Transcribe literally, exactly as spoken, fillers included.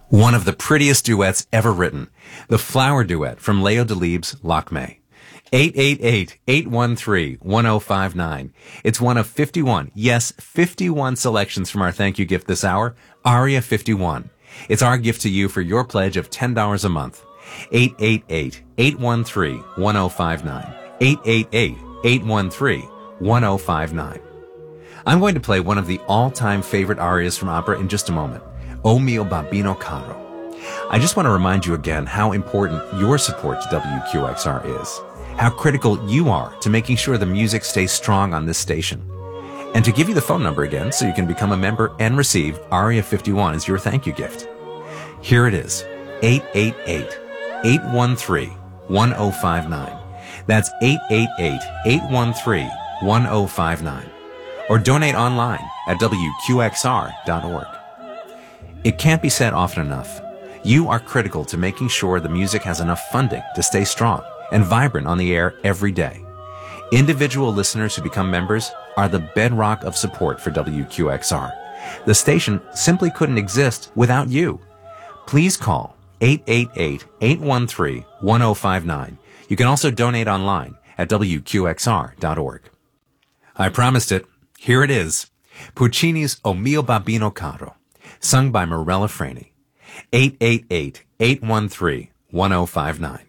One of the prettiest duets ever written, the Flower Duet from Leo Delibes' Lakme. eight eight eight, eight one three, one zero five nine. It's one of fifty-one, yes, fifty-one selections from our thank you gift this hour, Aria fifty-one. It's our gift to you for your pledge of ten dollars a month. eight eight eight, eight one three, one zero five nine. eight eight eight, eight one three, one zero five nine. I'm going to play one of the all-time favorite arias from opera in just a moment, O mio bambino caro. I just want to remind you again how important your support to W Q X R is, how critical you are to making sure the music stays strong on this station. And to give you the phone number again so you can become a member and receive Aria fifty-one as your thank you gift. Here it is, eight eight eight, eight one three, one zero five nine. That's eight eight eight, eight one three, one zero five nine. Or donate online at W Q X R dot org. It can't be said often enough. You are critical to making sure the music has enough funding to stay strong and vibrant on the air every day. Individual listeners who become members are the bedrock of support for W Q X R. The station simply couldn't exist without you. Please call eight eight eight, eight one three, one zero five nine. You can also donate online at W Q X R dot org. I promised it. Here it is. Puccini's O mio bambino caro, sung by Morella Freni. eight eight eight, eight one three, one zero five nine.